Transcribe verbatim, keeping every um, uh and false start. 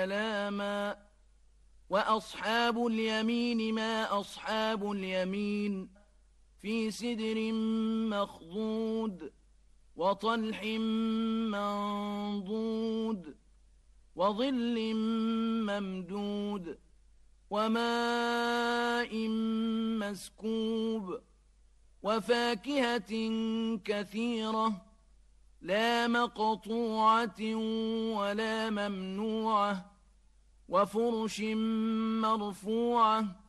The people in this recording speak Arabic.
سلاما وأصحاب اليمين ما أصحاب اليمين في سدر مخضود وطلح منضود وظل ممدود وماء مسكوب وفاكهة كثيرة لا مقطوعة ولا ممنوعة وفرش مرفوعة